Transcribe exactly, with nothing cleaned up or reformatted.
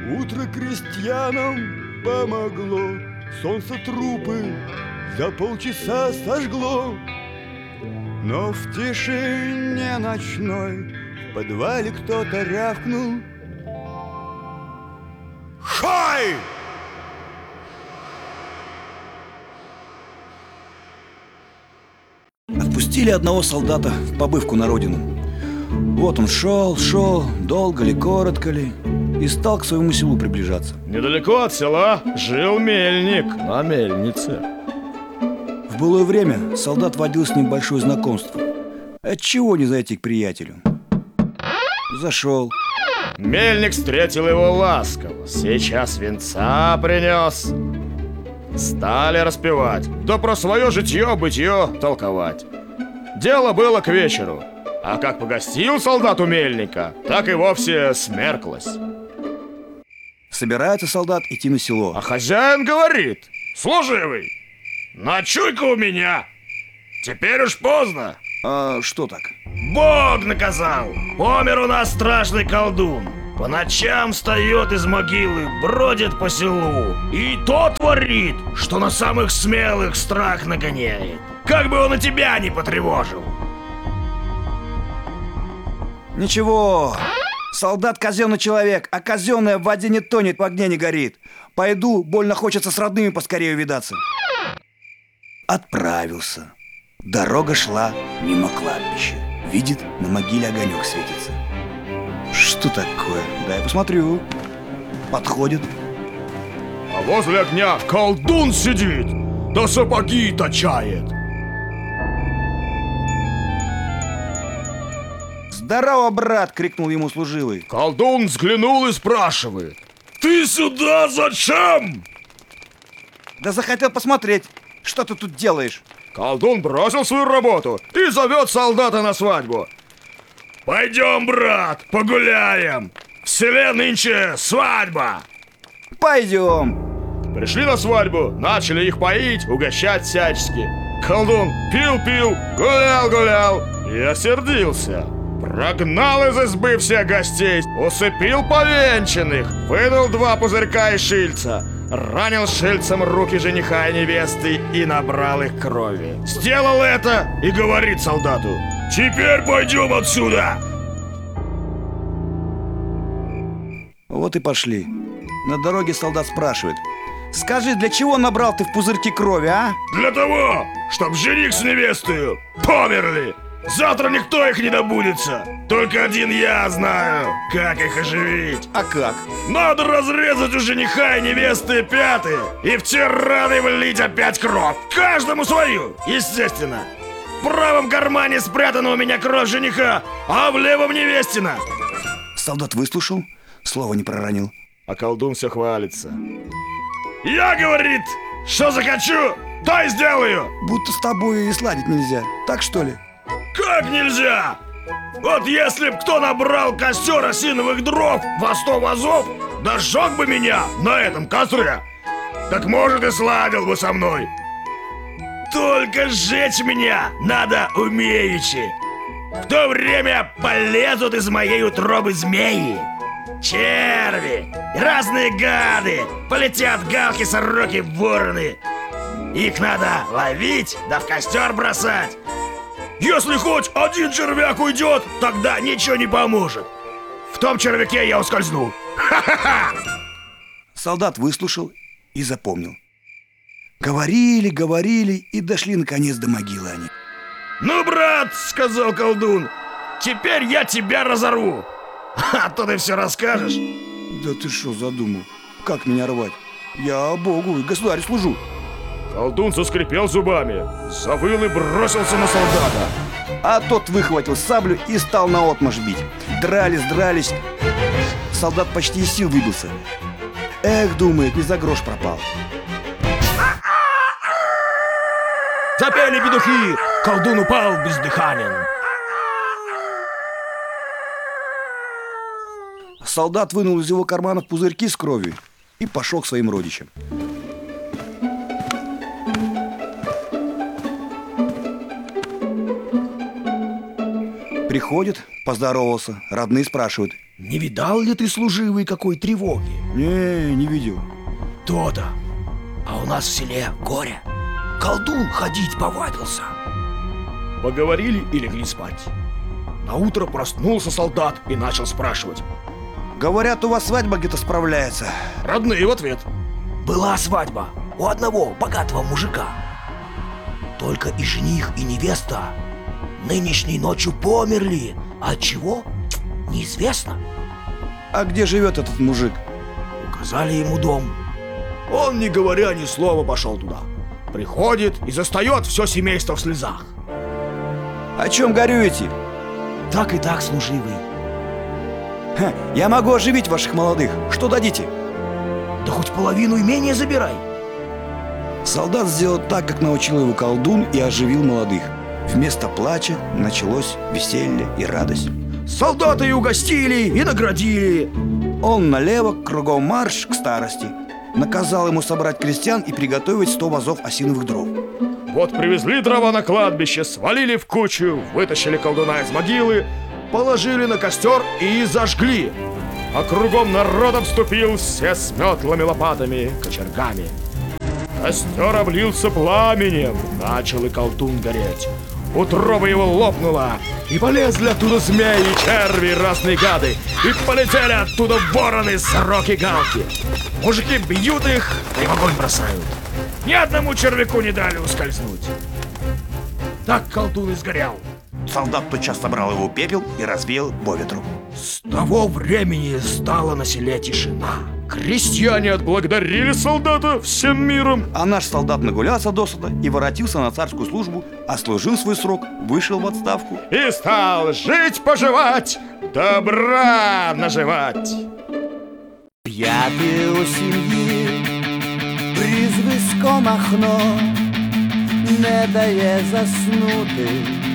Утро крестьянам помогло, солнце трупы за полчаса сожгло. Но в тишине ночной в подвале кто-то рявкнул: «Хай!» Отпустили одного солдата в побывку на родину. Вот он шел, шел, долго ли, коротко ли, и стал к своему селу приближаться. Недалеко от села жил мельник на мельнице. В былое время солдат водил с ним большое знакомство. Отчего не зайти к приятелю? Зашел. Мельник встретил его ласково. Сейчас венца принес. Стали распевать, да про свое житье-бытье толковать. Дело было к вечеру. А как погостил солдат у мельника, так и вовсе смерклось. Собирается солдат идти на село. А хозяин говорит: «Служивый, ночуй-ка у меня. Теперь уж поздно». А что так? Бог наказал. Помер у нас страшный колдун. По ночам встает из могилы, бродит по селу. И то творит, что на самых смелых страх нагоняет. Как бы он и тебя не потревожил. Ничего, солдат казенный человек, а казенное в воде не тонет, в огне не горит. Пойду, больно хочется с родными поскорее увидаться. Отправился. Дорога шла мимо кладбища. Видит, на могиле огонек светится. Что такое? Дай посмотрю. Подходит. А возле огня колдун сидит, да сапоги точает. «Здорово, брат!» — крикнул ему служивый. Колдун взглянул и спрашивает: «Ты сюда зачем?» «Да захотел посмотреть, что ты тут делаешь?» Колдун бросил свою работу и зовет солдата на свадьбу. «Пойдем, брат, погуляем! В селе нынче свадьба!» «Пойдем!» Пришли на свадьбу, начали их поить, угощать всячески. Колдун пил-пил, гулял-гулял и осердился. Прогнал из избы всех гостей, усыпил повенчанных, вынул два пузырька из шильца, ранил шильцем руки жениха и невесты и набрал их крови. Сделал это и говорит солдату: «Теперь пойдем отсюда!» Вот и пошли. На дороге солдат спрашивает: «Скажи, для чего набрал ты в пузырьки крови, а?» «Для того, чтоб жених с невестой померли! Завтра никто их не добудется! Только один я знаю, как их оживить!» «А как?» «Надо разрезать у жениха и невесты пяты и в те раны влить опять кровь! Каждому свою, естественно! В правом кармане спрятана у меня кровь жениха, а в левом невестина!» Солдат выслушал, слова не проронил. А колдун все хвалится. «Я, говорит, что захочу, то и сделаю!» Будто с тобой и сладить нельзя, так что ли? «Как нельзя? Вот если б кто набрал костер осиновых дров во сто вазов, да сжег бы меня на этом костре, так, может, и сладил бы со мной. Только сжечь меня надо умеючи. В то время полезут из моей утробы змеи, черви и разные гады, полетят галки, сороки, вороны. Их надо ловить да в костер бросать. Если хоть один червяк уйдет, тогда ничего не поможет. В том червяке я ускользну. Ха-ха-ха!» Солдат выслушал и запомнил. Говорили, говорили и дошли наконец до могилы они. «Ну, брат, — сказал колдун, — теперь я тебя разорву. А то ты все расскажешь». Да ты что задумал? Как меня рвать? Я Богу и государю служу. Колдун заскрипел зубами, завыл и бросился на солдата. А тот выхватил саблю и стал наотмашь бить. Дрались, дрались. Солдат почти из сил выбился. Эх, думает, не за грош пропал. Запели петухи, колдун упал бездыханен. Солдат вынул из его карманов пузырьки с кровью и пошел к своим родичам. Приходит, поздоровался, родные спрашивают: Не видал ли ты, служивый, какой тревоги? Не, не видел. То-то. А у нас в селе горе. Колдун ходить повадился. Поговорили и легли спать. Наутро проснулся солдат и начал спрашивать. Говорят, у вас свадьба где-то справляется. Родные в ответ. Была свадьба у одного богатого мужика. Только и жених, и невеста нынешней ночью померли. От чего? Неизвестно. А где живет этот мужик? Указали ему дом. Он, не говоря ни слова, пошел туда. Приходит и застает все семейство в слезах. О чем горюете? Так и так, служивый. Ха, я могу оживить ваших молодых. Что дадите? Да хоть половину имения забирай. Солдат сделал так, как научил его колдун, и оживил молодых. Вместо плача началось веселье и радость. Солдаты и угостили, и наградили. Он налево, кругом марш к старости. Наказал ему собрать крестьян и приготовить сто вазов осиновых дров. Вот привезли дрова на кладбище, свалили в кучу, вытащили колдуна из могилы, положили на костер и зажгли. А кругом народ обступил, все с метлами, лопатами, кочергами. Костер облился пламенем, начал и колдун гореть. Утроба его лопнула, и полезли оттуда змеи, черви, разные гады, и полетели оттуда вороны, сороки, галки. Мужики бьют их, да и в огонь бросают. Ни одному червяку не дали ускользнуть. Так колдун и сгорел. Солдат тотчас собрал его пепел и развеял по ветру. С того времени стала на селе тишина. Крестьяне отблагодарили солдата всем миром. А наш солдат нагулялся досыта и воротился на царскую службу, отслужил свой срок, вышел в отставку. И стал жить-поживать, добра наживать. П'яти у сім'ї, прізвисько Махно, не дає заснути.